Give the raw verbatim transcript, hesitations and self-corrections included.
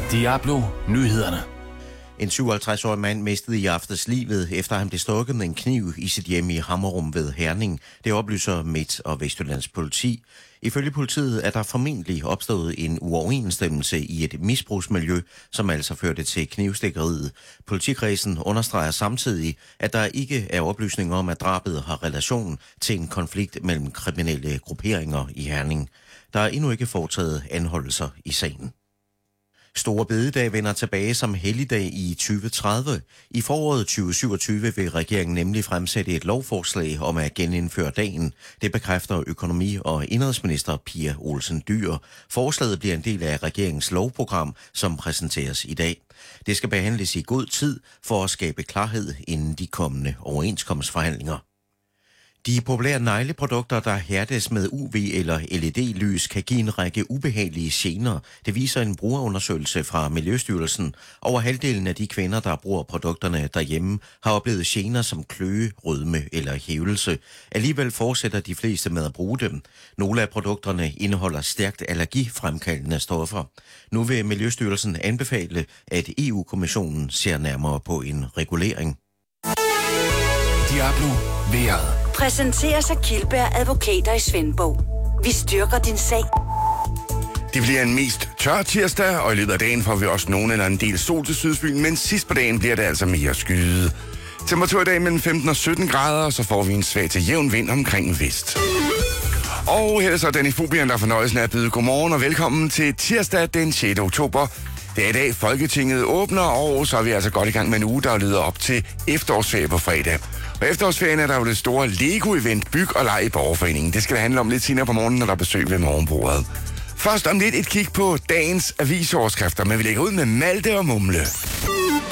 Diablo Nyhederne. En syvoghalvtreds-årig mand mistede i aftes livet, efter han blev stukket med en kniv i sit hjem i Hammerum ved Herning. Det oplyser Midt- og Vestjyllands politi. Ifølge politiet er der formentlig opstået en uoverensstemmelse i et misbrugsmiljø, som altså førte til knivstikkeriet. Politikredsen understreger samtidig, at der ikke er oplysninger om, at drabet har relation til en konflikt mellem kriminelle grupperinger i Herning. Der er endnu ikke foretaget anholdelser i sagen. Store bededag vender tilbage som helligdag i tyve tredive. I foråret tyve syvogtyve vil regeringen nemlig fremsætte et lovforslag om at genindføre dagen. Det bekræfter økonomi- og indenrigsminister Pia Olsen Dyhr. Forslaget bliver en del af regeringens lovprogram, som præsenteres i dag. Det skal behandles i god tid for at skabe klarhed inden de kommende overenskomstforhandlinger. De populære negleprodukter, der hærdes med U V- eller L E D-lys, kan give en række ubehagelige gener. Det viser en brugerundersøgelse fra Miljøstyrelsen. Over halvdelen af de kvinder, der bruger produkterne derhjemme, har oplevet gener som kløe, rødme eller hævelse. Alligevel fortsætter de fleste med at bruge dem. Nogle af produkterne indeholder stærkt allergifremkaldende stoffer. Nu vil Miljøstyrelsen anbefale, at E U-kommissionen ser nærmere på en regulering. Diablo Vejret. Præsenteres af Kildberg Advokater i Svendborg. Vi styrker din sag. Det bliver en mest tør tirsdag, og i løbet af dagen får vi også nogen eller en del sol til Sydfyn, men sidst på dagen bliver det altså mere skyet. Temperatur i dag mellem femten og sytten grader, og så får vi en svag til jævn vind omkring vest. Og her er så Danny Fobian, der fornøjelsen af at byde godmorgen og velkommen til tirsdag den sjette oktober. Det er i dag, Folketinget åbner, og så er vi altså godt i gang med en uge, der leder op til efterårsferie på fredag. Og efterårsferien er der jo det store Lego-event Byg og Leg i Borgerforeningen. Det skal det handle om lidt senere på morgenen, når der er besøg ved morgenbordet. Først om lidt et kig på dagens avisoverskrifter, men vi lægger ud med Malte og Mumle.